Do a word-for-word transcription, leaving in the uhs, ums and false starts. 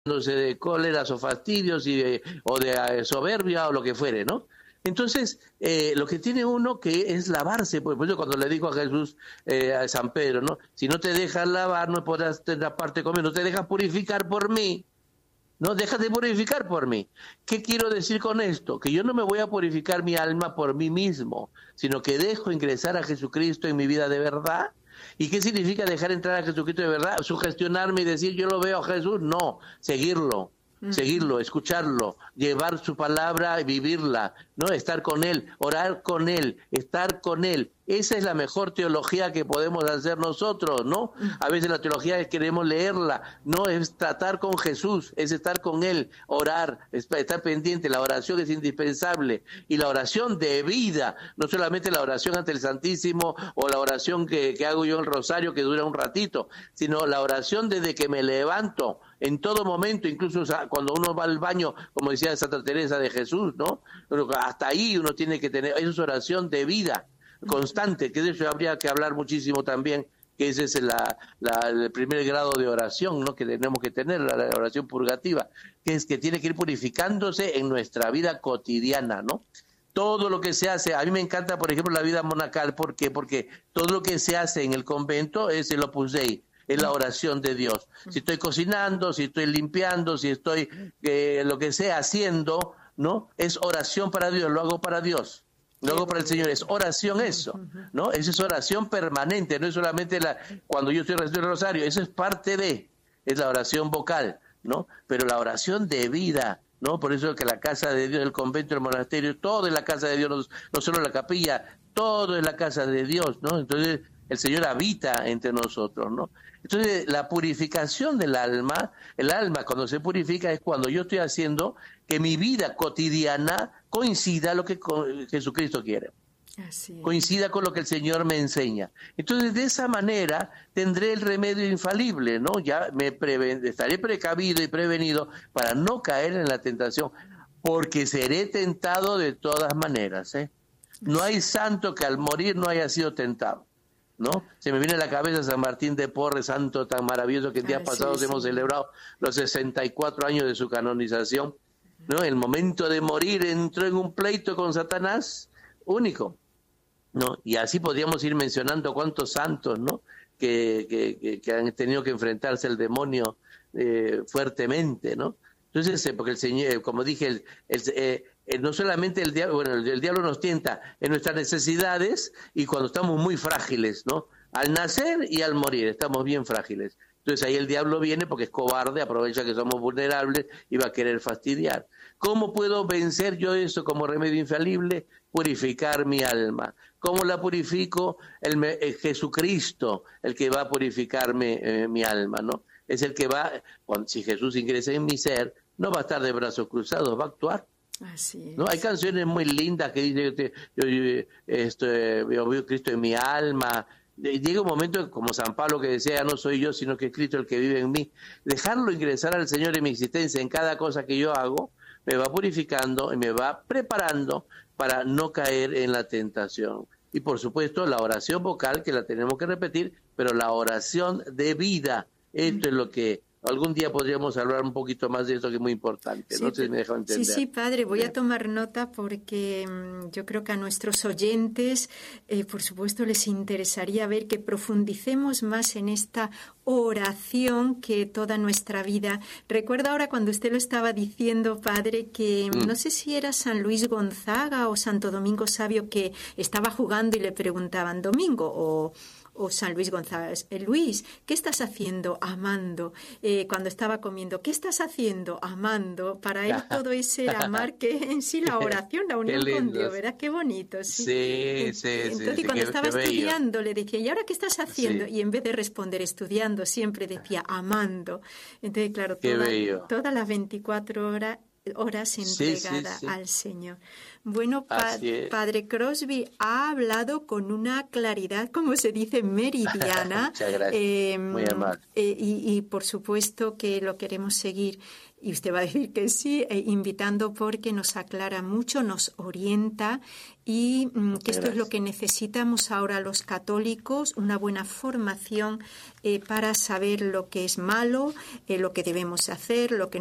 de cóleras o fastidios y de, o de eh, soberbia o lo que fuere, ¿no? Entonces, eh, lo que tiene uno que es lavarse, pues, pues yo cuando le dijo a Jesús, eh, a San Pedro, ¿no? Si no te dejas lavar, no podrás tener parte conmigo, no te dejas purificar por mí, no, déjate purificar por mí. ¿Qué quiero decir con esto? Que yo no me voy a purificar mi alma por mí mismo, sino que dejo ingresar a Jesucristo en mi vida de verdad. ¿Y qué significa dejar entrar a Jesucristo de verdad? Sugestionarme y decir, yo lo veo a Jesús. No, seguirlo. Seguirlo, escucharlo, llevar su palabra y vivirla, ¿no? Estar con Él, orar con Él, estar con Él. Esa es la mejor teología que podemos hacer nosotros, ¿no? A veces la teología queremos leerla, no, es tratar con Jesús, es estar con Él, orar, estar pendiente, la oración es indispensable. Y la oración de vida, no solamente la oración ante el Santísimo o la oración que, que hago yo en el rosario que dura un ratito, sino la oración desde que me levanto, en todo momento, incluso cuando uno va al baño, como decía Santa Teresa de Jesús, ¿no? Hasta ahí uno tiene que tener, eso es oración de vida constante, que de eso habría que hablar muchísimo también, que ese es la, la, el primer grado de oración, ¿no? Que tenemos que tener, la, la oración purgativa, que es que tiene que ir purificándose en nuestra vida cotidiana, ¿no? Todo lo que se hace, a mí me encanta, por ejemplo, la vida monacal, ¿por qué? Porque todo lo que se hace en el convento es el Opus Dei, es la oración de Dios. Si estoy cocinando, si estoy limpiando, si estoy eh, lo que sea haciendo, ¿no? Es oración para Dios, lo hago para Dios, lo hago para el Señor, es oración eso, ¿no? Esa es oración permanente, no es solamente la cuando yo estoy rezando el rosario, eso es parte de, es la oración vocal, ¿no? Pero la oración de vida, ¿no? Por eso que la casa de Dios, el convento, el monasterio, todo es la casa de Dios, no, no solo la capilla, todo es la casa de Dios, ¿no? Entonces el Señor habita entre nosotros, ¿no? Entonces, la purificación del alma, el alma cuando se purifica es cuando yo estoy haciendo que mi vida cotidiana coincida lo que Jesucristo quiere. Así es. Coincida con lo que el Señor me enseña. Entonces, de esa manera tendré el remedio infalible, ¿no? Ya me preven, estaré precavido y prevenido para no caer en la tentación, porque seré tentado de todas maneras, ¿eh? No hay santo que al morir no haya sido tentado, ¿no? Se me viene a la cabeza San Martín de Porres, santo tan maravilloso que el día ah, pasado sí, hemos sí. celebrado los sesenta y cuatro años de su canonización, ¿no? El momento de morir entró en un pleito con Satanás único, ¿no? Y así podríamos ir mencionando cuántos santos, ¿no? Que, que, que han tenido que enfrentarse al demonio eh, fuertemente, ¿no? Entonces, porque el Señor, como dije, el, el, eh, no solamente el diablo, bueno, el, el diablo nos tienta en nuestras necesidades y cuando estamos muy frágiles, ¿no? Al nacer y al morir, estamos bien frágiles. Entonces ahí el diablo viene porque es cobarde, aprovecha que somos vulnerables y va a querer fastidiar. ¿Cómo puedo vencer yo eso como remedio infalible? Purificar mi alma. ¿Cómo la purifico? El, el Jesucristo, el que va a purificarme eh, mi alma, ¿no? Es el que va, cuando, si Jesús ingresa en mi ser, no va a estar de brazos cruzados, va a actuar. Así es. ¿No? Hay canciones muy lindas que dicen, yo, yo, esto, yo veo Cristo en mi alma. Llega un momento como San Pablo que decía, ya no soy yo, sino que es Cristo el que vive en mí. Dejarlo ingresar al Señor en mi existencia, en cada cosa que yo hago, me va purificando y me va preparando para no caer en la tentación. Y por supuesto la oración vocal, que la tenemos que repetir, pero la oración de vida, esto es lo que algún día podríamos hablar un poquito más de esto, que es muy importante. Sí, no sé si me dejo entender. Sí, sí, padre, voy a tomar nota porque um, yo creo que a nuestros oyentes, eh, por supuesto, les interesaría ver que profundicemos más en esta oración que toda nuestra vida. Recuerdo ahora cuando usted lo estaba diciendo, padre, que mm. no sé si era San Luis Gonzaga o Santo Domingo Sabio que estaba jugando y le preguntaban, Domingo o... o San Luis González, eh, Luis, ¿qué estás haciendo? Amando. Eh, cuando estaba comiendo, ¿qué estás haciendo? Amando. Para él todo ese amar que en sí la oración, la unión con Dios, ¿verdad? Qué bonito. Sí, sí, sí. Entonces sí, cuando qué, estaba qué estudiando bello. le decía, ¿y ahora qué estás haciendo? Sí. Y en vez de responder estudiando, siempre decía amando. Entonces, claro, qué toda, bello. todas las veinticuatro horas horas entregada sí, sí, sí. al Señor. Bueno, pa- Padre Crosby ha hablado con una claridad, como se dice, meridiana. Muchas gracias. Eh, Muy amable. eh, y, y por supuesto que lo queremos seguir. Y usted va a decir que sí, eh, invitando porque nos aclara mucho, nos orienta y mm, que esto es lo que necesitamos ahora los católicos, una buena formación eh, para saber lo que es malo, eh, lo que debemos hacer, lo que